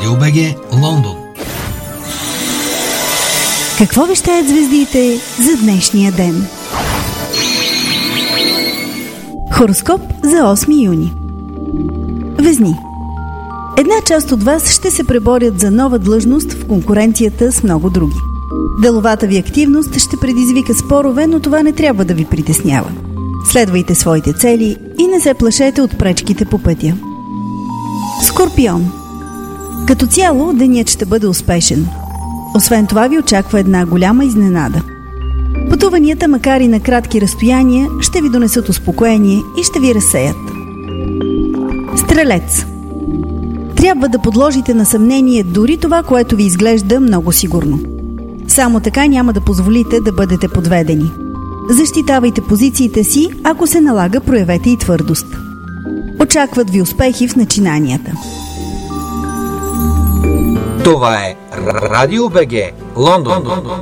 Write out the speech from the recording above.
Радио БГ, Лондон. Какво вещаят звездите за днешния ден? Хороскоп за 8 юни. Везни. Една част от вас ще се преборят за нова длъжност в конкуренцията с много други. Деловата ви активност ще предизвика спорове, но това не трябва да ви притеснява. Следвайте своите цели и не се плашете от пречките по пътя. Скорпион. Като цяло, денят ще бъде успешен. Освен това ви очаква една голяма изненада. Пътуванията, макар и на кратки разстояния, ще ви донесат успокоение и ще ви разсеят. Стрелец. Трябва да подложите на съмнение дори това, което ви изглежда много сигурно. Само така няма да позволите да бъдете подведени. Защитавайте позициите си, ако се налага, проявете и твърдост. Очакват ви успехи в начинанията. Това е Радио БГ, Лондон.